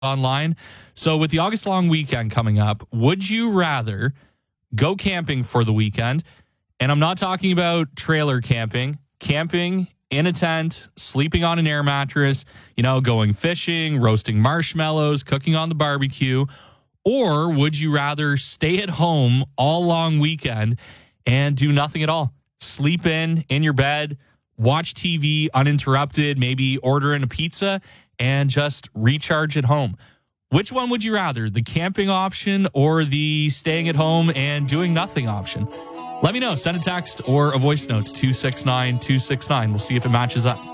online. So with the August long weekend coming up, would you rather go camping for the weekend? And I'm not talking about trailer camping, camping in a tent, sleeping on an air mattress, going fishing, roasting marshmallows, cooking on the barbecue. Or would you rather stay at home all long weekend and do nothing at all? Sleep in your bed, watch TV uninterrupted, maybe order in a pizza and just recharge at home. Which one would you rather, the camping option or the staying at home and doing nothing option? Let me know. Send a text or a voice note to 269-269. We'll see if it matches up.